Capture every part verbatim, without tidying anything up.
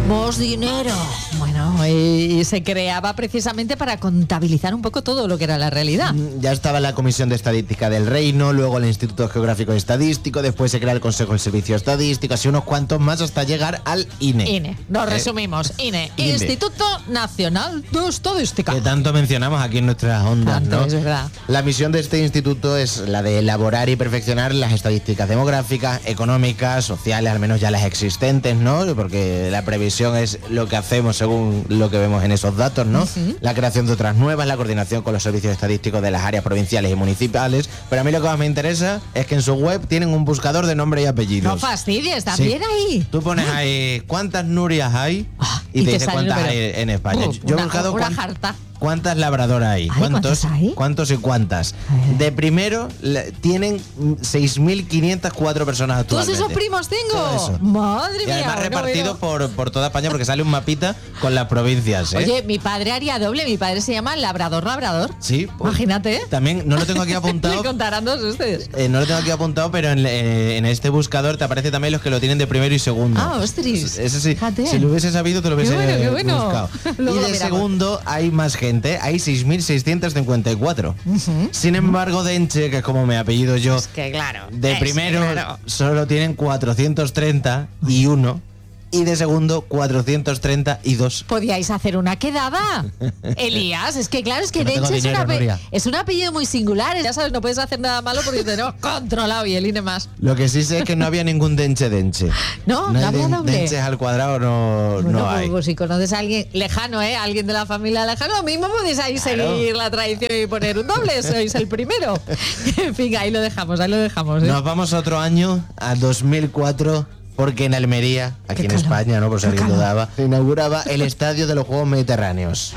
Queremos dinero. Bueno, y se creaba precisamente para contabilizar un poco todo lo que era la realidad. Ya estaba la Comisión de Estadística del Reino, luego el Instituto Geográfico y Estadístico, después se crea el Consejo del Servicio Estadístico, así unos cuantos más hasta llegar al I N E. I N E, nos eh, resumimos, I N E, I N E, Instituto Nacional de Estadística. Que tanto mencionamos aquí en nuestras ondas, tanto, ¿no? Es verdad. La misión de este instituto es la de elaborar y perfeccionar las estadísticas demográficas, económicas, sociales, al menos ya las existentes, ¿no? Porque la previsión es lo que hacemos según lo que vemos en esos datos, ¿no? Uh-huh. La creación de otras nuevas, la coordinación con los servicios estadísticos de las áreas provinciales y municipales. Pero a mí lo que más me interesa es que en su web tienen un buscador de nombre y apellidos. No fastidies, también sí. Ahí. Tú pones ahí cuántas Nurias hay y, y te, te dice cuántas hay en España. Uf, Yo una, he buscado una cuán, jarta. ¿Cuántas labradoras hay? Ay, ¿Cuántos, hay? ¿Cuántos y cuántas? De primero, la, tienen seis mil quinientas cuatro personas actualmente. ¿Todos esos primos tengo? Todo eso. Madre mía. Y además bueno, repartidos bueno. por, por toda España porque sale un mapita con las provincias, ¿eh? Oye, mi padre haría doble. Mi padre se llama Labrador Labrador. Sí. Pues, imagínate. ¿eh? También, no lo tengo aquí apuntado. Le contarán todos ustedes. Eh, no lo tengo aquí apuntado, pero en, eh, en este buscador te aparece también los que lo tienen de primero y segundo. Ah, ostras. Ese sí. Fíjate. Si lo hubiese sabido, te lo hubiese qué bueno, qué bueno. buscado. Luego y lo de miramos. segundo hay más gente. Hay seis mil seiscientos cincuenta y cuatro. Uh-huh. Sin embargo, Denche, que es como me apellido yo, es que claro, de es primero que claro. solo tienen cuatrocientos treinta y uno. Y de segundo, cuatrocientos treinta y dos. Podíais hacer una quedada. Elías, es que claro, es que, que no Denche es, dinero, una es un apellido muy singular. Ya sabes, no puedes hacer nada malo porque tenemos controlado y el I N E más. Lo que sí sé es que no había ningún Denche Denche. No, no, no había den, doble. Denches al cuadrado no, bueno, no pues, hay. Pues si conoces a alguien lejano, ¿eh? Alguien de la familia lejano, lo mismo podéis ahí claro. seguir la tradición y poner un doble. Sois el primero. En fin, ahí lo dejamos, ahí lo dejamos. ¿eh? Nos vamos a otro año, a dos mil cuatro. Porque en Almería, aquí en España, ¿no? Por si alguien dudaba, se inauguraba el Estadio de los Juegos Mediterráneos.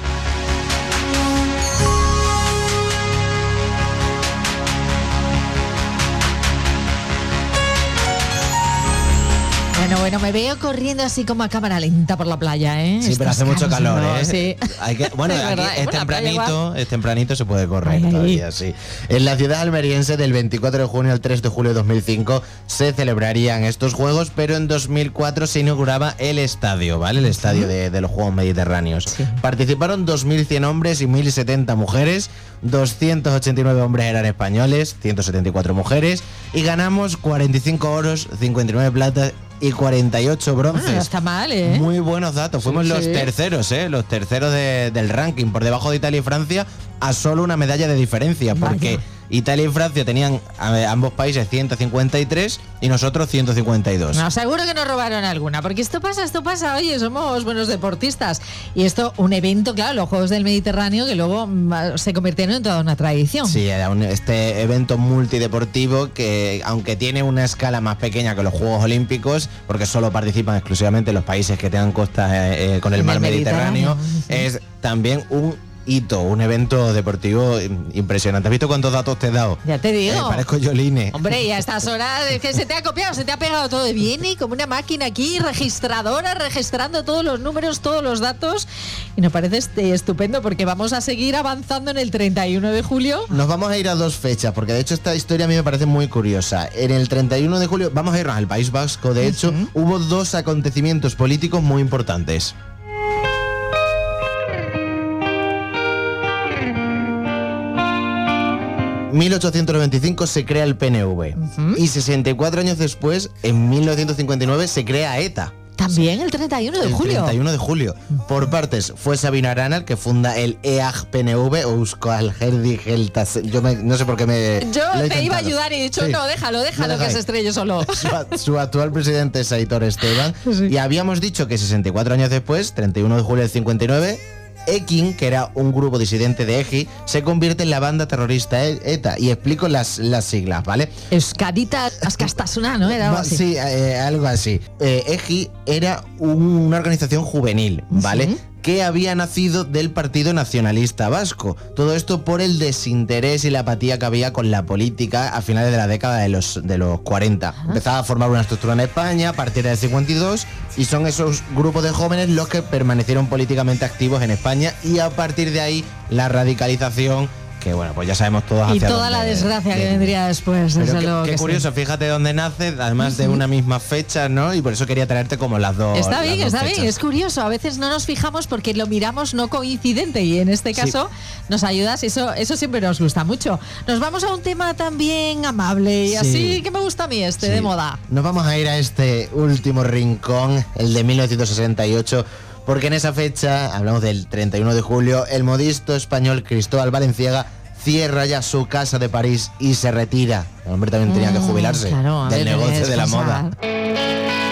Bueno, bueno, me veo corriendo así como a cámara lenta por la playa, ¿eh? Sí, pero hace mucho calor, ¿eh? No, sí. Hay que, bueno, es aquí verdad, es bueno, tempranito, es tempranito, se puede correr ay, todavía, ay. sí. En la ciudad almeriense del veinticuatro de junio al tres de julio de dos mil cinco se celebrarían estos Juegos, pero en dos mil cuatro se inauguraba el estadio, ¿vale? El estadio de, de los Juegos Mediterráneos. Sí. Participaron dos mil cien hombres y mil setenta mujeres, doscientos ochenta y nueve hombres eran españoles, ciento setenta y cuatro mujeres, y ganamos cuarenta y cinco oros, cincuenta y nueve platas y cuarenta y ocho bronces. Bueno, no está mal, ¿eh? Muy buenos datos. Fuimos sí, los sí. terceros, ¿eh? Los terceros de, del ranking, por debajo de Italia y Francia, a solo una medalla de diferencia, porque Vaya. Italia y Francia tenían a, ambos países ciento cincuenta y tres y nosotros ciento cincuenta y dos. No, seguro que nos robaron alguna, porque esto pasa, esto pasa, oye, somos buenos deportistas. Y esto, un evento, claro, los Juegos del Mediterráneo, que luego se convirtieron en toda una tradición. Sí, era un, este evento multideportivo que, aunque tiene una escala más pequeña que los Juegos Olímpicos, porque solo participan exclusivamente los países que tengan costas eh, eh, con el en mar el Mediterráneo, Mediterráneo, es también un hito, un evento deportivo impresionante. ¿Has visto cuántos datos te he dado? Ya te digo. Eh, parezco Yoline. Hombre, y a estas horas es que se te ha copiado, se te ha pegado todo. Viene como una máquina aquí, registradora, registrando todos los números, todos los datos. Y nos parece estupendo porque vamos a seguir avanzando en el treinta y uno de julio. Nos vamos a ir a dos fechas, porque de hecho esta historia a mí me parece muy curiosa. En el treinta y uno de julio, vamos a irnos al País Vasco, de hecho, uh-huh. hubo dos acontecimientos políticos muy importantes. mil ochocientos noventa y cinco se crea el P N V uh-huh. y sesenta y cuatro años después, en mil novecientos cincuenta y nueve, se crea ETA. También el treinta y uno de julio. El treinta y uno de julio. Por partes, fue Sabino Arana el que funda el E A G P N V o Euskal Herri Geltas. Yo me, no sé por qué me. Yo te iba a ayudar y he dicho, sí. no, déjalo, déjalo que se estrelle solo. Su, su actual presidente es Aitor Esteban. Sí. Y habíamos dicho que sesenta y cuatro años después, treinta y uno de julio del cincuenta y nueve, Ekin, que era un grupo disidente de EGI, se convierte en la banda terrorista ETA. Y explico las, las siglas, ¿vale? Euskadita Askastasuna, ¿no? Era algo así. Sí, eh, algo así. Eh, EGI era un, una organización juvenil, ¿vale? ¿Sí? Que había nacido del Partido Nacionalista Vasco. Todo esto por el desinterés y la apatía que había con la política a finales de la década de los, de los cuarenta. Ajá. Empezaba a formar una estructura en España a partir del cincuenta y dos y son esos grupos de jóvenes los que permanecieron políticamente activos en España y a partir de ahí la radicalización que bueno, pues ya sabemos todos hacia Y toda dónde, la desgracia de, que vendría después, desde Pero luego qué, qué que curioso, sí. fíjate dónde nace, además de una misma fecha, ¿no? Y por eso quería traerte como las dos. Está bien, las dos está fechas. bien, es curioso. A veces no nos fijamos porque lo miramos no coincidente y en este caso sí. nos ayudas. Eso, eso siempre nos gusta mucho. Nos vamos a un tema también amable y sí. así que me gusta a mí este sí. de moda. Nos vamos a ir a este último rincón, el de mil novecientos sesenta y ocho. Porque en esa fecha, hablamos del treinta y uno de julio, el modisto español Cristóbal Valenciaga cierra ya su casa de París y se retira. El hombre también tenía que jubilarse mm, claro, del ver, negocio de la moda.